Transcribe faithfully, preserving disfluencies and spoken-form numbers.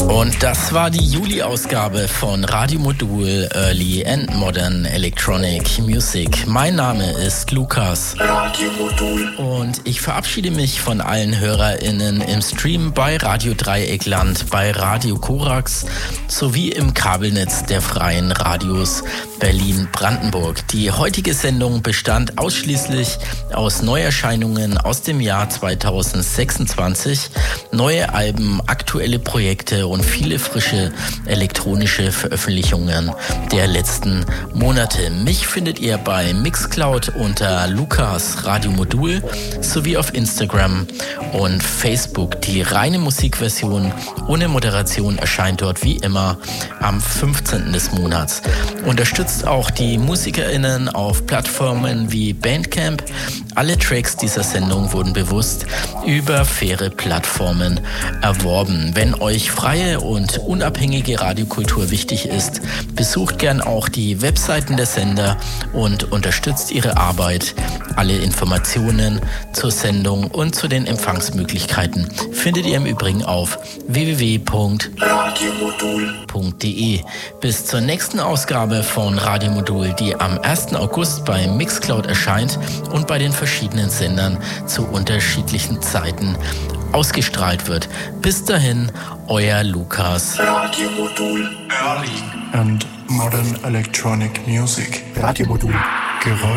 Und das war die Juli-Ausgabe von Radio Modul Early and Modern Electronic Music. Mein Name ist Lukas. Radio Modul. Und ich verabschiede mich von allen HörerInnen im Stream bei Radio Dreieckland, bei Radio Korax sowie im Kabelnetz der freien Radios Berlin-Brandenburg. Die heutige Sendung bestand ausschließlich aus Neuerscheinungen aus dem Jahr zweitausendsechsundzwanzig, neue Alben, aktuelle Projekte und viele frische elektronische Veröffentlichungen der letzten Monate. Mich findet ihr bei Mixcloud unter Lukas Radio Modul sowie auf Instagram und Facebook. Die reine Musikversion ohne Moderation erscheint dort wie immer am fünfzehnten des Monats. Unterstützt auch die MusikerInnen auf Plattformen wie Bandcamp. Alle Tracks dieser Sendung wurden bewusst über faire Plattformen erworben. Wenn euch freie und unabhängige Radiokultur wichtig ist, besucht gern auch die Webseiten der Sender und unterstützt ihre Arbeit. Alle Informationen zur Sendung und zu den Empfangsmöglichkeiten findet ihr im Übrigen auf w w w punkt radiomodul punkt d e. Bis zur nächsten Ausgabe von Radio Modul, die am ersten August bei Mixcloud erscheint und bei den verschiedenen Sendern zu unterschiedlichen Zeiten ausgestrahlt wird. Bis dahin, euer Lukas. Radio Modul Early and Modern Electronic Music. Radio Modul. Geräusch